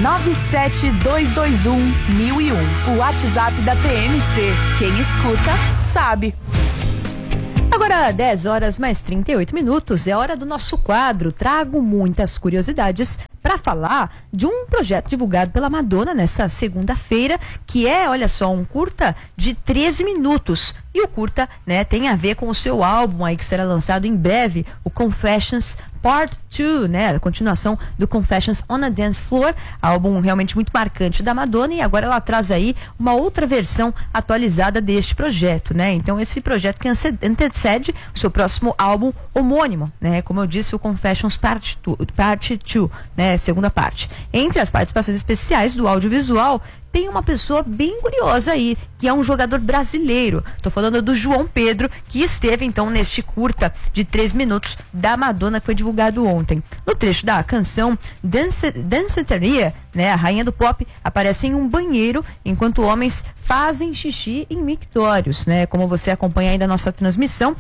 972211001. O WhatsApp da PMC. Quem escuta, sabe. Agora, 10 horas mais 38 minutos, é hora do nosso quadro. Trago muitas curiosidades para falar de um projeto divulgado pela Madonna nessa segunda-feira, que é, olha só, um curta de 13 minutos. E o curta, né, tem a ver com o seu álbum aí que será lançado em breve, o Confessions Part 2, né, a continuação do Confessions on a Dance Floor, álbum realmente muito marcante da Madonna, e agora ela traz aí uma outra versão atualizada deste projeto, né? Então esse projeto que antecede o seu próximo álbum homônimo, né? Como eu disse, o Confessions Part 2, né, segunda parte. Entre as participações especiais do audiovisual, tem uma pessoa bem curiosa aí, que é um jogador brasileiro. Tô falando do João Pedro, que esteve então neste curta de 3 minutos da Madonna, que foi divulgado ontem. No trecho da canção, Danceteria, né, a rainha do pop, aparece em um banheiro, enquanto homens fazem xixi em mictórios, né? Como você acompanha aí da nossa transmissão,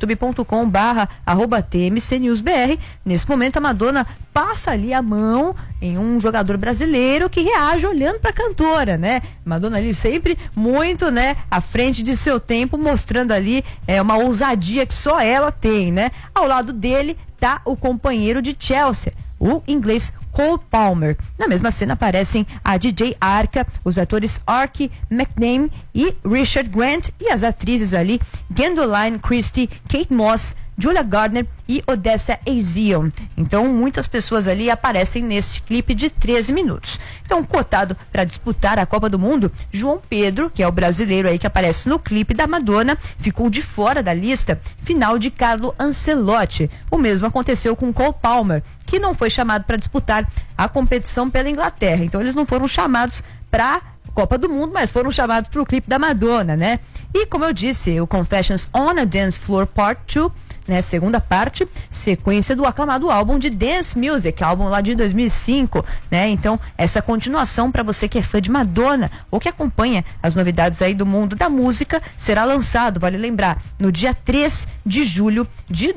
youtube.com/TMCNewsBR. Nesse momento a Madonna passa ali a mão em um jogador brasileiro que reage olhando para a cantora, né? Madonna ali sempre muito, né, à frente de seu tempo, mostrando ali uma ousadia que só ela tem, né? Ao lado dele tá o companheiro de Chelsea, o inglês Cole Palmer. Na mesma cena aparecem a DJ Arca, os atores Arky McName e Richard Grant e as atrizes ali Gwendoline Christie, Kate Moss, Julia Gardner e Odessa Ezion. Então muitas pessoas ali aparecem nesse clipe de 13 minutos. Então, cotado para disputar a Copa do Mundo, João Pedro, que é o brasileiro aí que aparece no clipe da Madonna, ficou de fora da lista final de Carlo Ancelotti. O mesmo aconteceu com Cole Palmer, que não foi chamado para disputar a competição pela Inglaterra. Então eles não foram chamados para Copa do Mundo, mas foram chamados para o clipe da Madonna, né? E como eu disse, o Confessions on a Dance Floor Part 2, né, segunda parte, sequência do aclamado álbum de Dance Music, álbum lá de 2005, né? Então, essa continuação para você que é fã de Madonna ou que acompanha as novidades aí do mundo da música, será lançado, vale lembrar, no dia 3 de julho de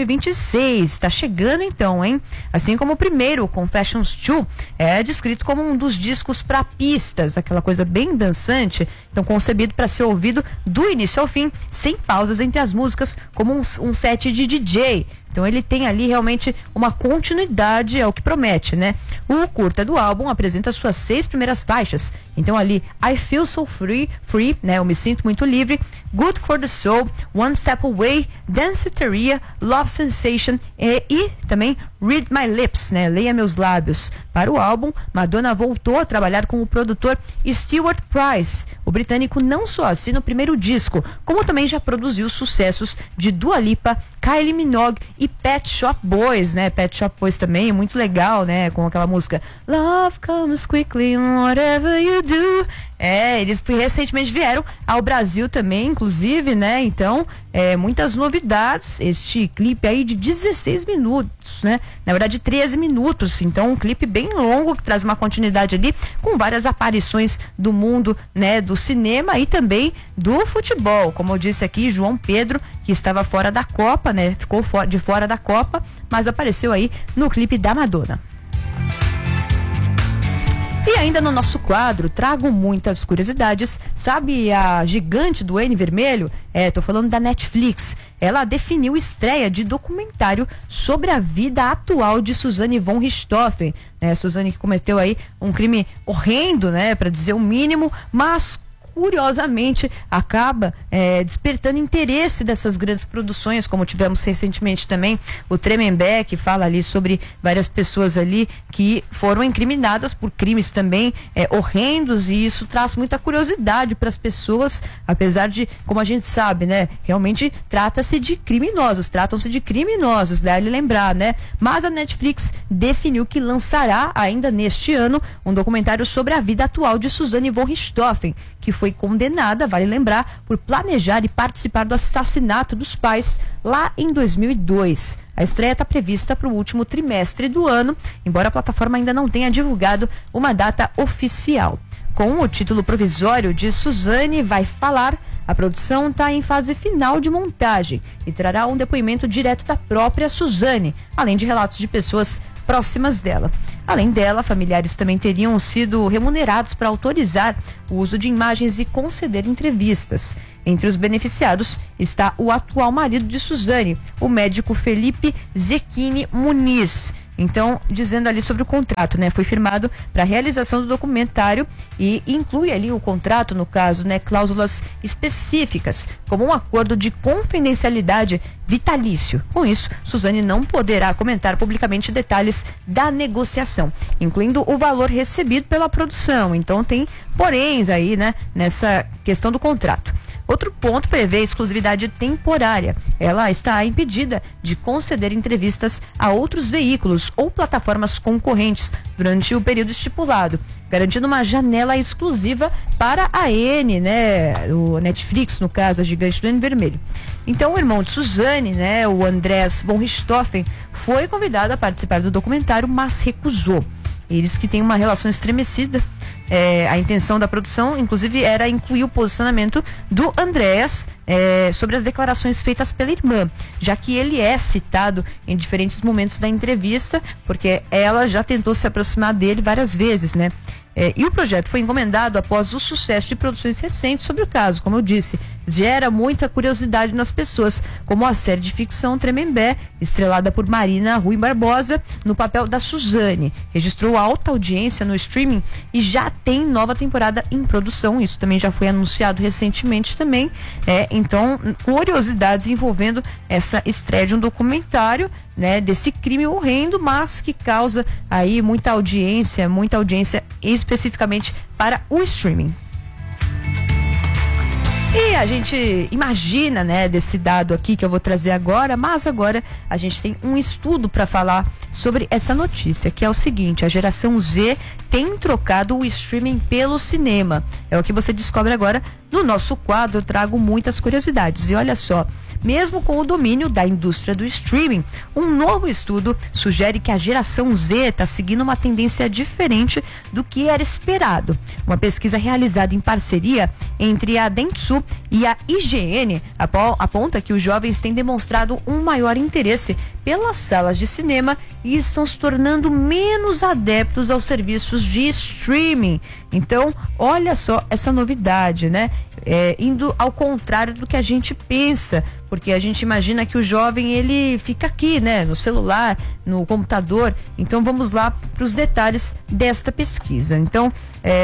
2026. Está chegando então, hein? Assim como o primeiro, o Confessions 2, é descrito como um dos discos para pistas, aquela coisa bem dançante, então concebido para ser ouvido do início ao fim, sem pausas entre as músicas, como um set de DJ. Então ele tem ali realmente uma continuidade, é o que promete, né? O curta do álbum apresenta suas 6 primeiras faixas. Então ali, I Feel So Free, né? Eu me sinto muito livre, Good for the Soul, One Step Away, Danceteria, Love Sensation e também Read My Lips, né? Leia Meus Lábios. Para o álbum, Madonna voltou a trabalhar com o produtor Stuart Price. O britânico não só assina o primeiro disco, como também já produziu sucessos de Dua Lipa, Kylie Minogue e Pet Shop Boys, né? Pet Shop Boys também, muito legal, né? Com aquela música Love Comes Quickly, Whatever You Do. Eles recentemente vieram ao Brasil também, inclusive, né? Então, muitas novidades. Este clipe aí de 16 minutos, né? Na verdade, 13 minutos. Então, um clipe bem longo que traz uma continuidade ali com várias aparições do mundo, né? Do cinema e também do futebol. Como eu disse aqui, João Pedro, que estava fora da Copa, né? Ficou de fora da Copa, mas apareceu aí no clipe da Madonna. E ainda no nosso quadro, trago muitas curiosidades. Sabe a gigante do N vermelho? Tô falando da Netflix. Ela definiu estreia de documentário sobre a vida atual de Suzanne von Richthofen. Suzanne que cometeu aí um crime horrendo, né? Para dizer o mínimo, mas curiosamente acaba despertando interesse dessas grandes produções, como tivemos recentemente também o Tremembé, que fala ali sobre várias pessoas ali que foram incriminadas por crimes também horrendos, e isso traz muita curiosidade para as pessoas, apesar de, como a gente sabe, né, realmente tratam-se de criminosos, deve lembrar, né? Mas a Netflix definiu que lançará ainda neste ano um documentário sobre a vida atual de Suzanne von Richthofen, que foi condenada, vale lembrar, por planejar e participar do assassinato dos pais lá em 2002. A estreia está prevista para o último trimestre do ano, embora a plataforma ainda não tenha divulgado uma data oficial. Com o título provisório de Suzanne Vai Falar, a produção está em fase final de montagem e trará um depoimento direto da própria Suzanne, além de relatos de pessoas próximas dela. Além dela, familiares também teriam sido remunerados para autorizar o uso de imagens e conceder entrevistas. Entre os beneficiados está o atual marido de Suzane, o médico Felipe Zecchini Muniz. Então, dizendo ali sobre o contrato, né? Foi firmado para a realização do documentário e inclui ali o contrato, no caso, né? Cláusulas específicas, como um acordo de confidencialidade vitalício. Com isso, Suzane não poderá comentar publicamente detalhes da negociação, incluindo o valor recebido pela produção. Então, tem poréns aí, né? Nessa questão do contrato. Outro ponto prevê exclusividade temporária. Ela está impedida de conceder entrevistas a outros veículos ou plataformas concorrentes durante o período estipulado, garantindo uma janela exclusiva para a N, né? O Netflix, no caso, a gigante do N vermelho. Então, o irmão de Suzane, né? O Andrés von Richthofen, foi convidado a participar do documentário, mas recusou. Eles que têm uma relação estremecida. A intenção da produção, inclusive, era incluir o posicionamento do Andrés sobre as declarações feitas pela irmã, já que ele é citado em diferentes momentos da entrevista, porque ela já tentou se aproximar dele várias vezes, né? E o projeto foi encomendado após o sucesso de produções recentes sobre o caso. Como eu disse, gera muita curiosidade nas pessoas, como a série de ficção Tremembé, estrelada por Marina Rui Barbosa, no papel da Suzane. Registrou alta audiência no streaming e já tem nova temporada em produção. Isso também já foi anunciado recentemente também. Então, curiosidades envolvendo essa estreia de um documentário, né, desse crime horrendo, mas que causa aí muita audiência especificamente para o streaming. E a gente imagina, né, desse dado aqui que eu vou trazer agora, mas agora a gente tem um estudo para falar sobre essa notícia, que é o seguinte: a geração Z tem trocado o streaming pelo cinema. É o que você descobre agora no nosso quadro. Eu trago muitas curiosidades. E olha só, mesmo com o domínio da indústria do streaming, um novo estudo sugere que a geração Z está seguindo uma tendência diferente do que era esperado. Uma pesquisa realizada em parceria entre a Dentsu e a IGN aponta que os jovens têm demonstrado um maior interesse pelas salas de cinema e estão se tornando menos adeptos aos serviços de streaming. Então, olha só essa novidade, né? Indo ao contrário do que a gente pensa, porque a gente imagina que o jovem ele fica aqui, né, no celular, no computador. Então vamos lá para os detalhes desta pesquisa. Então,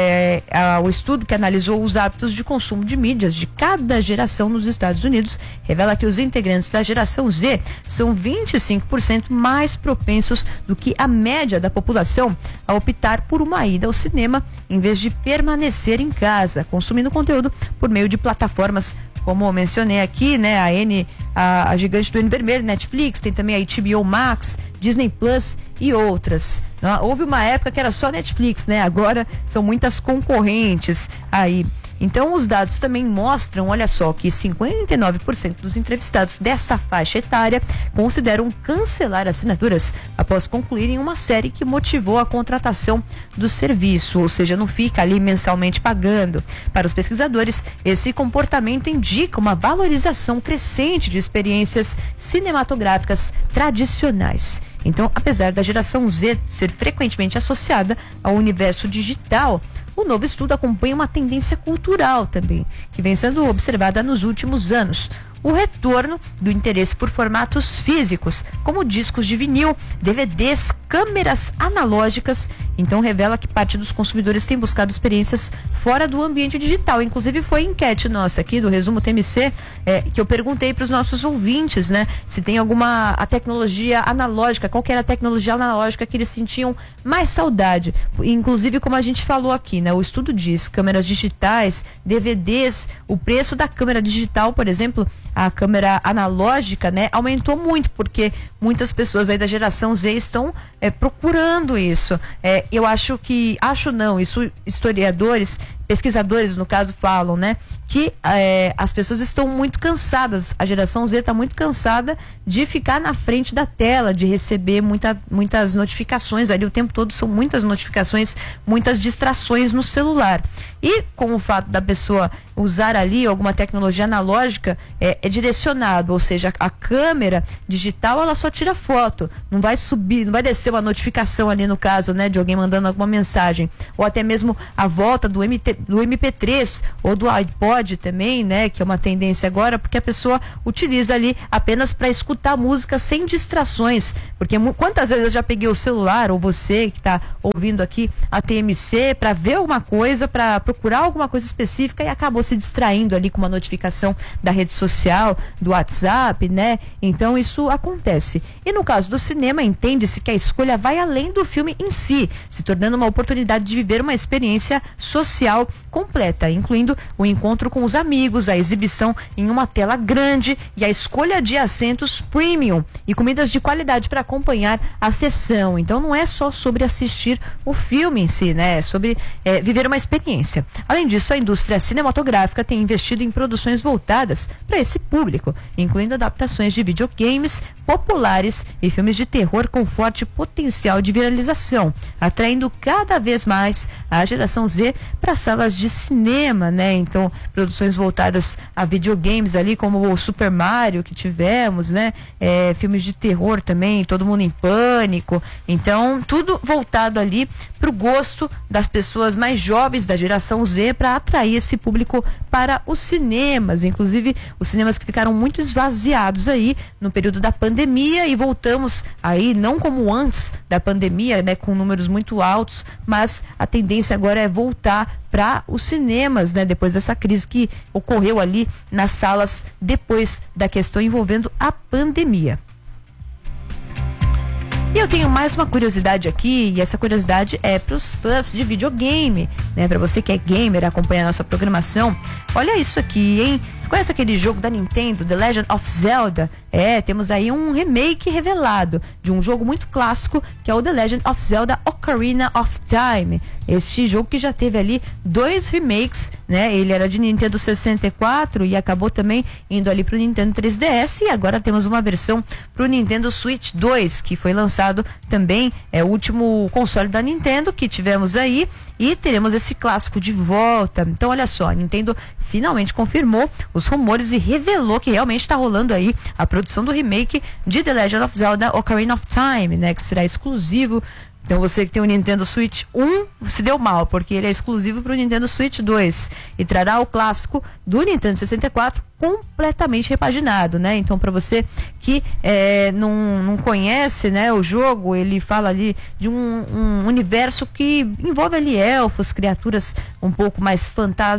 o estudo que analisou os hábitos de consumo de mídias de cada geração nos Estados Unidos revela que os integrantes da geração Z são 25% mais propensos do que a média da população a optar por uma ida ao cinema em vez de permanecer em casa, consumindo conteúdo por meio de plataformas, como eu mencionei aqui, né, a gigante do N vermelho, Netflix, tem também a HBO Max, Disney Plus e outras. Houve uma época que era só Netflix, né? Agora são muitas concorrentes aí. Então, os dados também mostram, olha só, que 59% dos entrevistados dessa faixa etária consideram cancelar assinaturas após concluírem uma série que motivou a contratação do serviço, ou seja, não fica ali mensalmente pagando. Para os pesquisadores, esse comportamento indica uma valorização crescente de experiências cinematográficas tradicionais. Então, apesar da geração Z ser frequentemente associada ao universo digital, o novo estudo acompanha uma tendência cultural também, que vem sendo observada nos últimos anos. O retorno do interesse por formatos físicos, como discos de vinil, DVDs, câmeras analógicas. Então revela que parte dos consumidores tem buscado experiências fora do ambiente digital. Inclusive foi enquete nossa aqui do Resumo TMC, que eu perguntei para os nossos ouvintes, né, se tem a tecnologia analógica, qual que era a tecnologia analógica que eles sentiam mais saudade. Inclusive, como a gente falou aqui, né, o estudo diz, câmeras digitais, DVDs, o preço da câmera digital, por exemplo, a câmera analógica, né, aumentou muito, porque muitas pessoas aí da geração Z estão historiadores pesquisadores, no caso, falam, né, que as pessoas estão muito cansadas, a geração Z está muito cansada de ficar na frente da tela, de receber muitas notificações ali o tempo todo, são muitas notificações, muitas distrações no celular. E com o fato da pessoa usar ali alguma tecnologia analógica, é direcionado, ou seja, a câmera digital ela só tira foto, não vai subir, não vai descer uma notificação ali no caso, né, de alguém mandando alguma mensagem, ou até mesmo a volta do MP3 ou do iPod também, né, que é uma tendência agora, porque a pessoa utiliza ali apenas para escutar música sem distrações, porque quantas vezes eu já peguei o celular, ou você que está ouvindo aqui a TMC, para ver alguma coisa, para procurar alguma coisa específica e acabou se distraindo ali com uma notificação da rede social, do WhatsApp, né? Então isso acontece. E no caso do cinema, entende-se que a escolha vai além do filme em si, se tornando uma oportunidade de viver uma experiência social completa, incluindo o encontro com os amigos, a exibição em uma tela grande e a escolha de assentos premium e comidas de qualidade para acompanhar a sessão. Então não é só sobre assistir o filme em si, né? É sobre viver uma experiência. Além disso, a indústria cinematográfica tem investido em produções voltadas para esse público, incluindo adaptações de videogames populares e filmes de terror com forte potencial de viralização, atraindo cada vez mais a geração Z para salas de cinema, né? Então, produções voltadas a videogames ali, como o Super Mario que tivemos, né? Filmes de terror também, Todo Mundo em Pânico. Então, tudo voltado ali para o gosto das pessoas mais jovens da geração Z, para atrair esse público para os cinemas, inclusive os cinemas que ficaram muito esvaziados aí no período da pandemia, e voltamos aí não como antes da pandemia, né, com números muito altos, mas a tendência agora é voltar para os cinemas, né, depois dessa crise que ocorreu ali nas salas depois da questão envolvendo a pandemia. E eu tenho mais uma curiosidade aqui, e essa curiosidade é para os fãs de videogame, né? Para você que é gamer, acompanha a nossa programação. Olha isso aqui, hein? Você conhece aquele jogo da Nintendo, The Legend of Zelda? Temos aí um remake revelado de um jogo muito clássico, que é o The Legend of Zelda Ocarina of Time. Este jogo que já teve ali 2 remakes, né? Ele era de Nintendo 64 e acabou também indo ali pro Nintendo 3DS, e agora temos uma versão pro Nintendo Switch 2, que foi lançado também, o último console da Nintendo que tivemos aí, e teremos esse clássico de volta. Então olha só, a Nintendo finalmente confirmou os rumores e revelou que realmente está rolando aí a produção do remake de The Legend of Zelda Ocarina of Time, né, que será exclusivo. Então você que tem o Nintendo Switch 1 se deu mal, porque ele é exclusivo para o Nintendo Switch 2 e trará o clássico do Nintendo 64 completamente repaginado, né? Então, para você que não conhece, né, o jogo, ele fala ali de um universo que envolve ali elfos, criaturas um pouco mais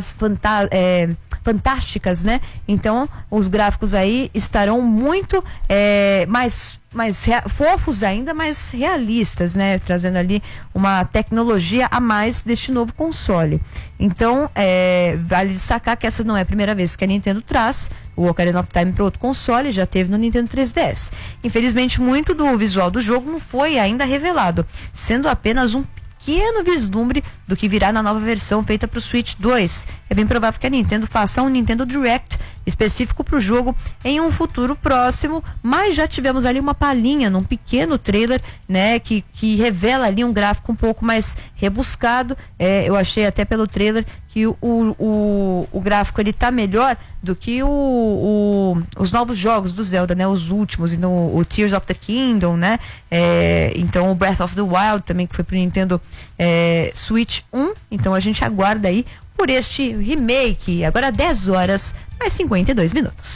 fantásticas, né? Então, os gráficos aí estarão muito mais fofos ainda, mais realistas, né? Trazendo ali uma tecnologia a mais deste novo console. Então, vale destacar que essa não é a primeira vez que a Nintendo traz o Ocarina of Time para outro console, já teve no Nintendo 3DS. Infelizmente, muito do visual do jogo não foi ainda revelado, sendo apenas um pequeno vislumbre do que virá na nova versão feita para o Switch 2. É bem provável que a Nintendo faça um Nintendo Direct específico para o jogo em um futuro próximo, mas já tivemos ali uma palhinha num pequeno trailer, né, que revela ali um gráfico um pouco mais rebuscado. Eu achei até pelo trailer que o gráfico ele tá melhor do que os novos jogos do Zelda, né, os últimos, então, o Tears of the Kingdom, né, então o Breath of the Wild também, que foi pro Nintendo Switch 1. Então a gente aguarda aí por este remake. Agora 10 horas mais 52 minutos.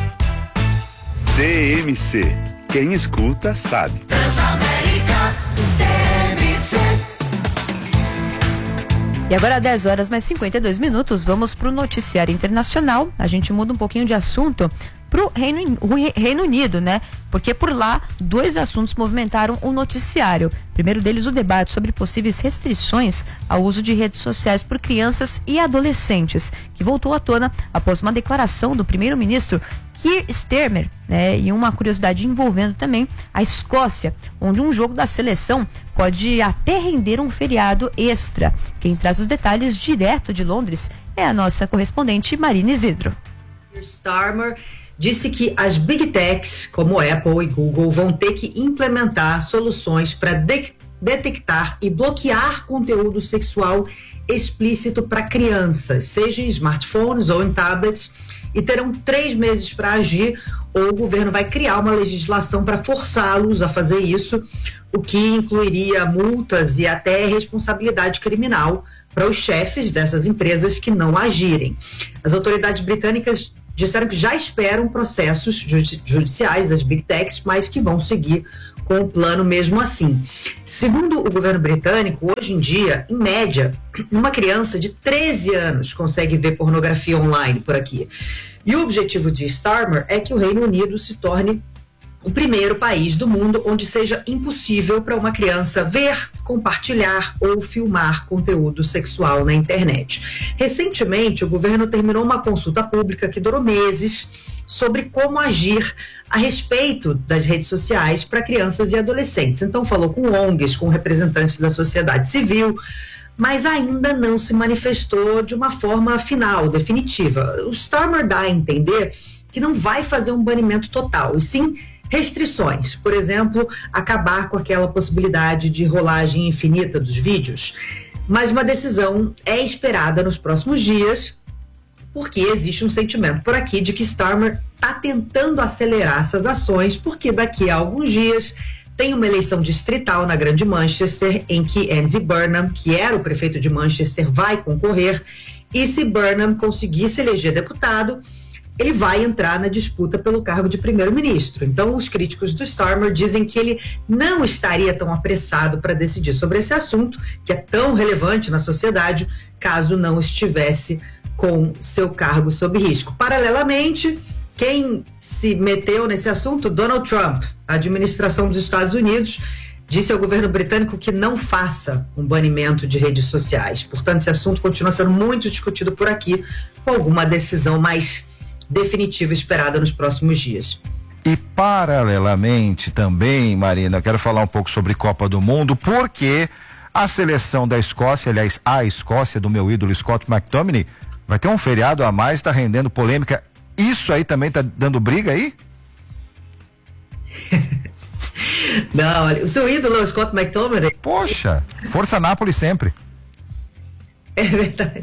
TMC, quem escuta sabe. Transamérica, TMC. E agora 10 horas mais 52 minutos, vamos para o noticiário internacional. A gente muda um pouquinho de assunto para o Reino Unido, né? Porque por lá 2 assuntos movimentaram o noticiário. Primeiro deles, o debate sobre possíveis restrições ao uso de redes sociais por crianças e adolescentes, que voltou à tona após uma declaração do primeiro-ministro Keir Starmer, né? E uma curiosidade envolvendo também a Escócia, onde um jogo da seleção pode até render um feriado extra. Quem traz os detalhes direto de Londres é a nossa correspondente Marina Isidro. Keir Starmer disse que as Big Techs, como Apple e Google, vão ter que implementar soluções para detectar e bloquear conteúdo sexual explícito para crianças, seja em smartphones ou em tablets, e terão 3 meses para agir, ou o governo vai criar uma legislação para forçá-los a fazer isso, o que incluiria multas e até responsabilidade criminal para os chefes dessas empresas que não agirem. As autoridades britânicas disseram que já esperam processos judiciais das Big Techs, mas que vão seguir com o plano mesmo assim. Segundo o governo britânico, hoje em dia, em média, uma criança de 13 anos consegue ver pornografia online por aqui. E o objetivo de Starmer é que o Reino Unido se torne o primeiro país do mundo onde seja impossível para uma criança ver, compartilhar ou filmar conteúdo sexual na internet. Recentemente, o governo terminou uma consulta pública que durou meses sobre como agir a respeito das redes sociais para crianças e adolescentes. Então falou com ONGs, com representantes da sociedade civil, mas ainda não se manifestou de uma forma final, definitiva. O Starmer dá a entender que não vai fazer um banimento total, e sim restrições. Por exemplo, acabar com aquela possibilidade de rolagem infinita dos vídeos. Mas uma decisão é esperada nos próximos dias, porque existe um sentimento por aqui de que Starmer está tentando acelerar essas ações, porque daqui a alguns dias tem uma eleição distrital na Grande Manchester, em que Andy Burnham, que era o prefeito de Manchester, vai concorrer, e se Burnham conseguir se eleger deputado, ele vai entrar na disputa pelo cargo de primeiro-ministro. Então, os críticos do Starmer dizem que ele não estaria tão apressado para decidir sobre esse assunto, que é tão relevante na sociedade, caso não estivesse com seu cargo sob risco. Paralelamente, quem se meteu nesse assunto? Donald Trump. A administração dos Estados Unidos disse ao governo britânico que não faça um banimento de redes sociais. Portanto, esse assunto continua sendo muito discutido por aqui, com alguma decisão mais definitiva esperada nos próximos dias. E paralelamente também, Marina, eu quero falar um pouco sobre Copa do Mundo, porque a seleção da Escócia, aliás, a Escócia do meu ídolo Scott McTominay, vai ter um feriado a mais, tá rendendo polêmica. Isso aí também tá dando briga aí? Não, olha, o seu ídolo é o Scott McTominay. Poxa, força Nápoles sempre. É verdade.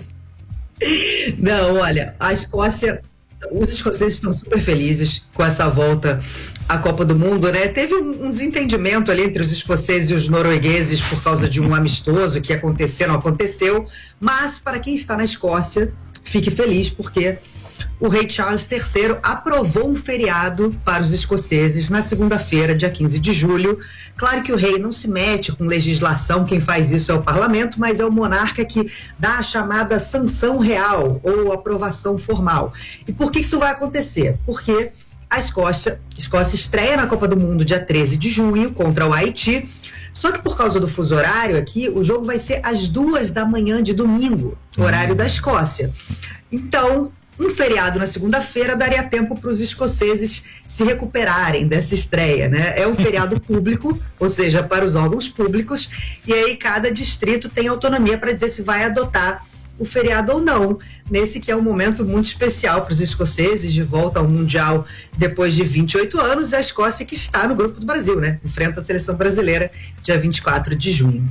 Não, olha, a Escócia, os escoceses estão super felizes com essa volta à Copa do Mundo, né? Teve um desentendimento ali entre os escoceses e os noruegueses por causa de um amistoso que não aconteceu, mas para quem está na Escócia, fique feliz porque o rei Charles III aprovou um feriado para os escoceses na segunda-feira, dia 15 de julho. Claro que o rei não se mete com legislação, quem faz isso é o parlamento, mas é o monarca que dá a chamada sanção real ou aprovação formal. E por que isso vai acontecer? Porque a Escócia estreia na Copa do Mundo dia 13 de junho contra o Haiti, só que por causa do fuso horário aqui, o jogo vai ser às 2h de domingo, horário da Escócia. Então, um feriado na segunda-feira daria tempo para os escoceses se recuperarem dessa estreia, né? É um feriado público, ou seja, para os órgãos públicos, e aí cada distrito tem autonomia para dizer se vai adotar o feriado ou não, nesse que é um momento muito especial para os escoceses, de volta ao Mundial depois de 28 anos, e a Escócia que está no grupo do Brasil, né? Enfrenta a seleção brasileira dia 24 de junho.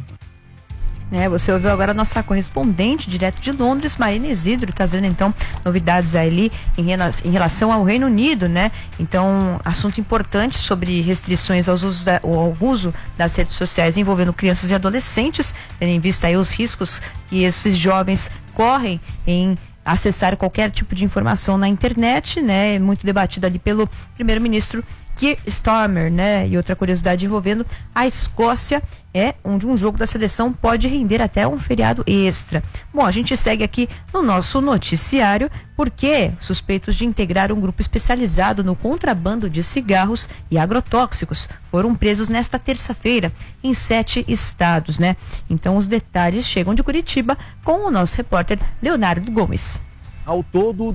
Você ouviu agora a nossa correspondente direto de Londres, Marina Isidro, trazendo então novidades ali em relação ao Reino Unido, né? Então, assunto importante sobre restrições ao uso das redes sociais envolvendo crianças e adolescentes, tendo em vista aí os riscos que esses jovens correm em acessar qualquer tipo de informação na internet, né? Muito debatido ali pelo primeiro-ministro Keir Starmer, né? E outra curiosidade envolvendo a Escócia é onde um jogo da seleção pode render até um feriado extra. Bom, a gente segue aqui no nosso noticiário porque suspeitos de integrar um grupo especializado no contrabando de cigarros e agrotóxicos foram presos nesta terça-feira em 7 estados, né? Então os detalhes chegam de Curitiba com o nosso repórter Leonardo Gomes. Ao todo,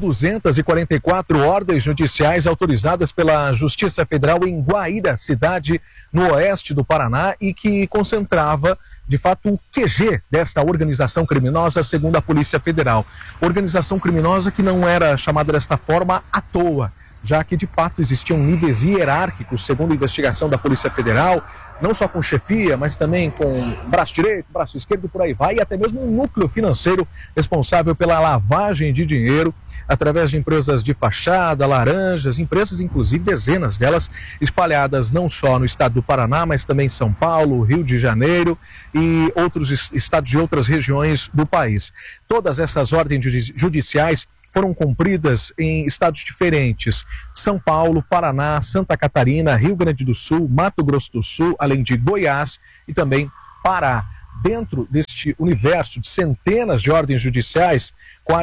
244 ordens judiciais autorizadas pela Justiça Federal em Guaíra, cidade no oeste do Paraná, e que concentrava, de fato, o QG desta organização criminosa, segundo a Polícia Federal. Organização criminosa que não era chamada desta forma à toa, já que, de fato, existiam níveis hierárquicos, segundo a investigação da Polícia Federal, não só com chefia, mas também com braço direito, braço esquerdo, por aí vai, e até mesmo um núcleo financeiro responsável pela lavagem de dinheiro através de empresas de fachada, laranjas, empresas, inclusive dezenas delas, espalhadas não só no estado do Paraná, mas também em São Paulo, Rio de Janeiro e outros estados de outras regiões do país. Todas essas ordens judiciais foram cumpridas em estados diferentes: São Paulo, Paraná, Santa Catarina, Rio Grande do Sul, Mato Grosso do Sul, além de Goiás e também Pará. Dentro deste universo de centenas de ordens judiciais,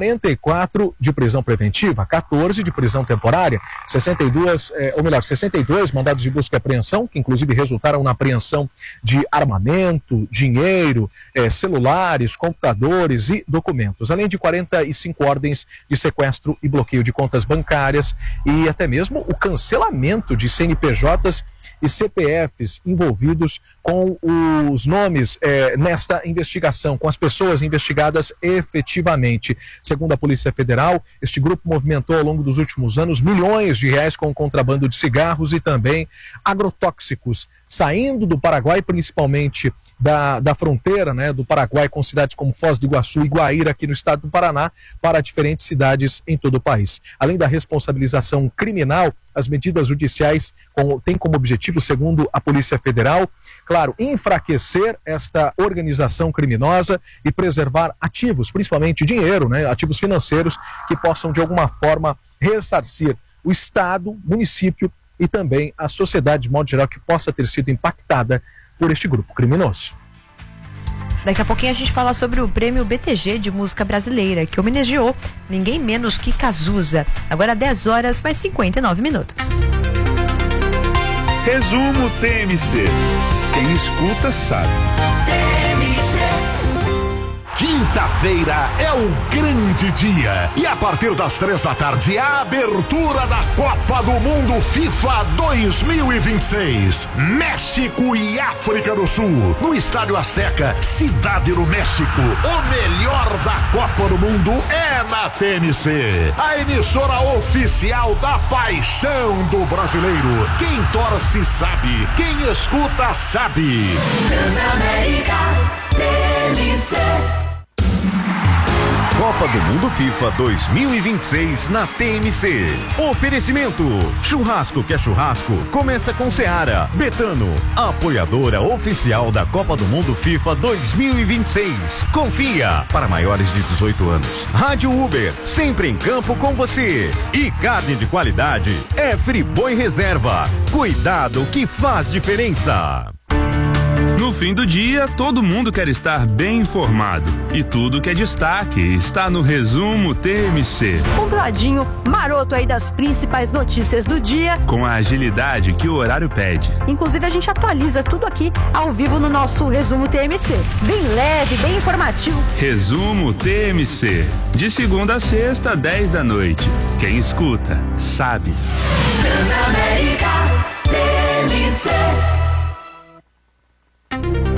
44 de prisão preventiva, 14 de prisão temporária, 62 mandados de busca e apreensão, que inclusive resultaram na apreensão de armamento, dinheiro, celulares, computadores e documentos, além de 45 ordens de sequestro e bloqueio de contas bancárias e até mesmo o cancelamento de CNPJs e CPFs envolvidos com os nomes nesta investigação, com as pessoas investigadas efetivamente. Segundo a Polícia Federal, este grupo movimentou ao longo dos últimos anos milhões de reais com o contrabando de cigarros e também agrotóxicos, saindo do Paraguai, principalmente da fronteira, né, do Paraguai com cidades como Foz do Iguaçu e Guaíra, aqui no estado do Paraná, para diferentes cidades em todo o país. Além da responsabilização criminal, as medidas judiciais têm como objetivo, segundo a Polícia Federal, claro, enfraquecer esta organização criminosa e preservar ativos, principalmente dinheiro, né, ativos financeiros que possam de alguma forma ressarcir o estado, município e também a sociedade de modo geral que possa ter sido impactada por este grupo criminoso. Daqui a pouquinho a gente fala sobre o prêmio BTG de música brasileira, que homenageou ninguém menos que Cazuza. Agora 10 horas mais 59 minutos. Resumo TMC. Quem escuta sabe. Quinta-feira é o grande dia e a partir das 3 da tarde a abertura da Copa do Mundo FIFA 2026. México e África do Sul, no Estádio Azteca, Cidade do México. O melhor da Copa do Mundo é na TMC, a emissora oficial da paixão do brasileiro. Quem torce sabe, quem escuta sabe. Transamérica, TMC. Copa do Mundo FIFA 2026 na TMC. Oferecimento: churrasco que é churrasco, começa com Seara. Betano, apoiadora oficial da Copa do Mundo FIFA 2026. Confia, para maiores de 18 anos. Rádio Uber, sempre em campo com você. E carne de qualidade é Friboi Reserva. Cuidado que faz diferença. No fim do dia, todo mundo quer estar bem informado. E tudo que é destaque está no Resumo TMC. Um ladinho maroto aí das principais notícias do dia. Com a agilidade que o horário pede. Inclusive a gente atualiza tudo aqui ao vivo no nosso Resumo TMC. Bem leve, bem informativo. Resumo TMC. De segunda a sexta, 10 da noite. Quem escuta, sabe. Transamérica, TMC.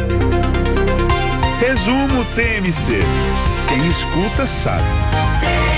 Resumo TMC. Quem escuta sabe.